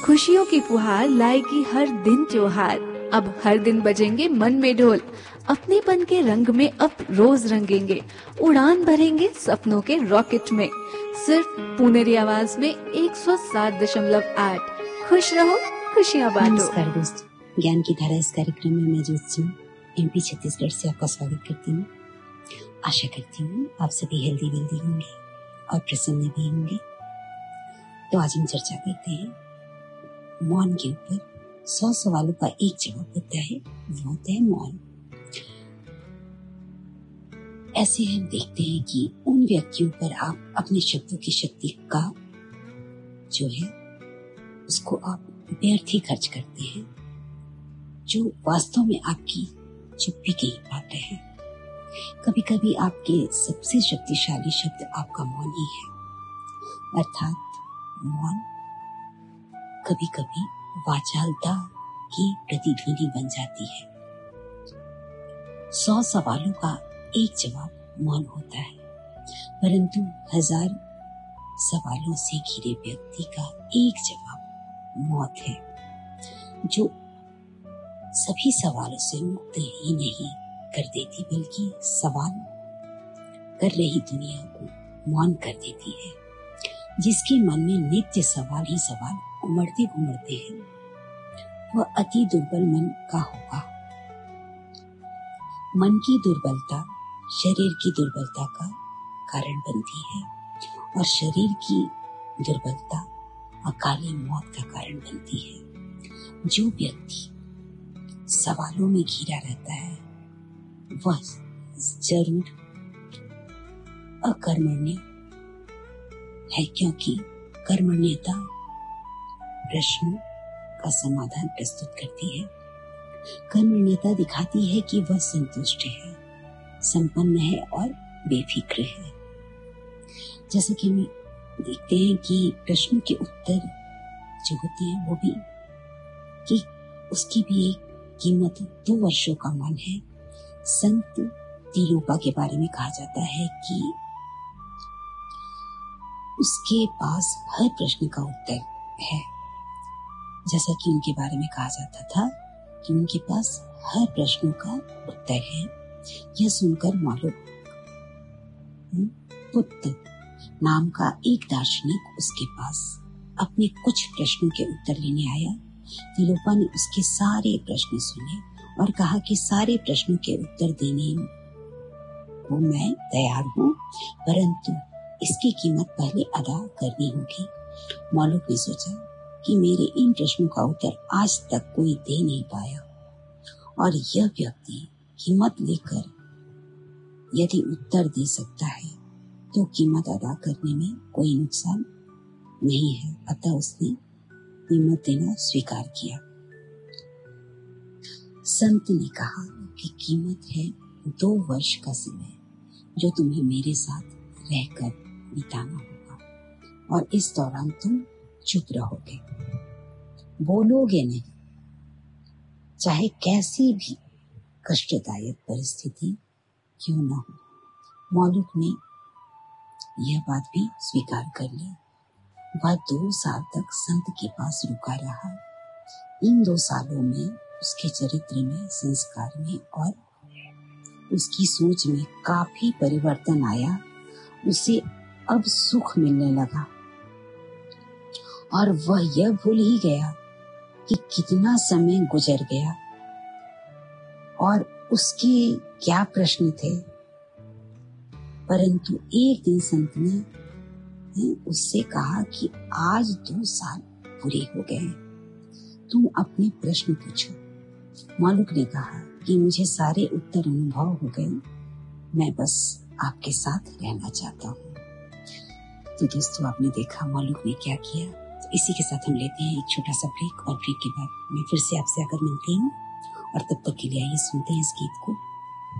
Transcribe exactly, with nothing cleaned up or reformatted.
खुशियों की फुहार लाएगी हर दिन त्योहार। अब हर दिन बजेंगे मन में ढोल, अपनेपन के रंग में अब रोज रंगेंगे, उड़ान भरेंगे सपनों के रॉकेट में। सिर्फ पुनेरी आवाज में एक सौ सात दशमलव आठ। खुश रहो, खुशियाँ बांटो। नमस्कार दोस्तों, ज्ञान की धारा इस कार्यक्रम में मैं ज्योत्सना एमपी छत्तीसगढ़ से आपका स्वागत करती हूँ। आशा करती हूँ आप सभी हेल्दी वेल्दी होंगे और प्रसन्न भी होंगे। तो आज हम चर्चा करते हैं मौन के ऊपर। सौ सवालों का एक जवाब होता है, वो होता है मौन। ऐसे हम देखते हैं कि उन व्यक्तियों पर आप अपने शब्दों की शक्ति का जो है उसको आप व्यर्थ ही खर्च करते हैं, जो वास्तव में आपकी चुप भी कहीं पाते हैं। कभी कभी आपके सबसे शक्तिशाली शब्द आपका मौन ही है, अर्थात मौन कभी कभी वाचालता की प्रतिध्वनि बन जाती है। सौ सवालों का एक जवाब मौन होता है, परंतु हजार सवालों से घिरे व्यक्ति का एक जवाब मौत है, जो सभी सवालों से मुक्त ही नहीं कर देती बल्कि सवाल कर रही दुनिया को मौन कर देती है। जिसके मन में नित्य सवाल ही सवाल उमड़ते घुमड़ते हैं, वह अति दुर्बल मन का होगा। मन की दुर्बलता शरीर की दुर्बलता का कारण बनती है और शरीर की दुर्बलता अकाली मौत का कारण बनती है। जो व्यक्ति सवालों में घिरा रहता है वह जरूर अकर्मण्य है, क्योंकि कर्मण्यता प्रश्नों का समाधान प्रस्तुत करती है। कर्मण्यता दिखाती है कि वह संतुष्ट है, संपन्न है और बेफिक्र है। जैसे कि हम देखते हैं कि प्रश्नों के उत्तर जो होते हैं वो भी कि उसकी भी एक कीमत दो वर्षों का मन है। संत तिरुपा के बारे में कहा जाता है कि उसके पास हर प्रश्न का उत्तर है। जैसा कि उनके बारे में कहा जाता था कि उनके पास हर प्रश्नों का उत्तर है। यह सुनकर मालूम पुत्र नाम का एक दार्शनिक उसके पास अपने कुछ प्रश्नों के उत्तर लेने आया। तिरुपा ने उसके सारे प्रश्न सुने और कहा कि सारे प्रश्नों के उत्तर देने को मैं तैयार हूँ, परंतु इसकी कीमत पहले अदा करनी होगी। मौलूक ने सोचा कि मेरे इन प्रश्नों का उत्तर आज तक कोई दे नहीं पाया और यह व्यक्ति कीमत लेकर यदि उत्तर दे सकता है तो कीमत अदा करने में कोई नुकसान नहीं है। अतः उसने कीमत देना स्वीकार किया। संत ने कहा कि कीमत है दो वर्ष का समय जो तुम्हें मेरे साथ रहकर बिताना होगा और इस दौरान तुम चुप रहोगे, बोलोगे नहीं, चाहे कैसी भी कष्टदायक परिस्थिति क्यों न हो। मौलूक ने यह बात भी स्वीकार कर ली। वह दो साल तक संत के पास रुका रहा। इन दो सालों में उसके चरित्र में, संस्कार में और उसकी सोच में काफी परिवर्तन आया। उसे अब सुख मिलने लगा और वह यह भूल ही गया कि कितना समय गुजर गया और उसके क्या प्रश्न थे। परंतु एक दिन संत ने उससे कहा कि आज दो साल पूरे हो गए, तुम अपने प्रश्न पूछो। मौलूक ने कहा कि मुझे सारे उत्तर अनुभव हो गए, मैं बस आपके साथ रहना चाहता हूँ। तो दोस्तों, आपने देखा मौलूक ने क्या किया। तो इसी के साथ हम लेते हैं एक छोटा सा ब्रेक और ब्रेक के बाद मैं फिर से आपसे आकर मिलती हूँ और तब तक के लिए आइए सुनते हैं इस गीत को।